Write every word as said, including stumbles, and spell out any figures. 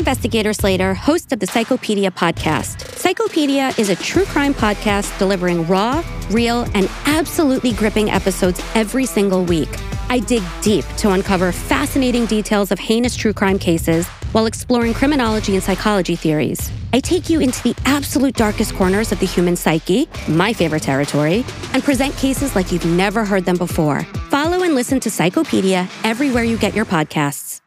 Investigator Slater, host of the Psychopedia podcast. Psychopedia is a true crime podcast delivering raw, real, and absolutely gripping episodes every single week. I dig deep to uncover fascinating details of heinous true crime cases while exploring criminology and psychology theories. I take you into the absolute darkest corners of the human psyche, my favorite territory, and present cases like you've never heard them before. Follow and listen to Psychopedia everywhere you get your podcasts.